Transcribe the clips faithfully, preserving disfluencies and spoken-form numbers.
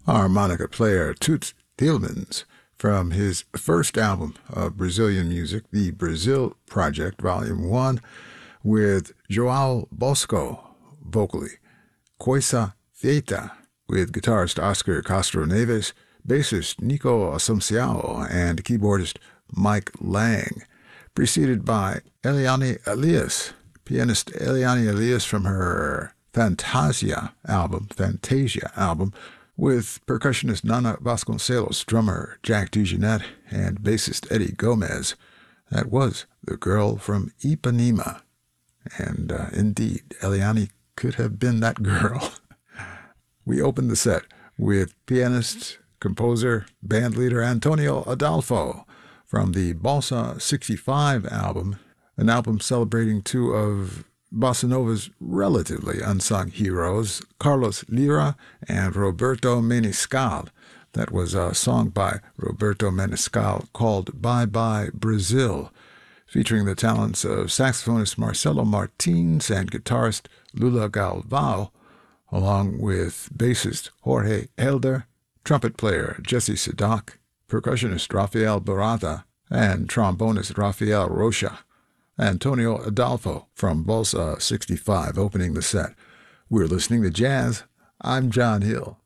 harmonica player Toots Thielemans from his first album of Brazilian music, the Brazil Project, Volume one, with João Bosco vocally, Coisa Feita with guitarist Oscar Castro Neves, bassist Nico Assunciao, and keyboardist Mike Lang, preceded by Eliane Elias, pianist Eliane Elias from her Fantasia album, Fantasia album, with percussionist Nana Vasconcelos, drummer Jack DeJohnette, and bassist Eddie Gomez. That was The Girl from Ipanema. And uh, indeed, Eliane could have been that girl. We opened the set with pianist, composer, bandleader Antonio Adolfo from the Balsa sixty-five album, an album celebrating two of bossa nova's relatively unsung heroes, Carlos Lira and Roberto Menescal. That was a song by Roberto Menescal called Bye Bye Brazil, featuring the talents of saxophonist Marcelo Martins and guitarist Lula Galvao, along with bassist Jorge Helder, trumpet player Jesse Sadak, percussionist Rafael Barata, and trombonist Rafael Rocha. Antonio Adolfo from Balsa sixty-five opening the set. We're listening to jazz. I'm John Hill.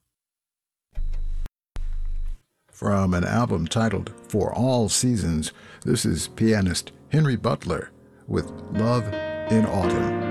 From an album titled For All Seasons, this is pianist Henry Butler with Love in Autumn.